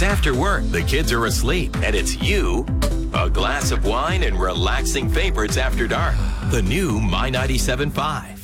after work, the kids are asleep, and it's you, a glass of wine, and relaxing favorites after dark. The new My 97.5.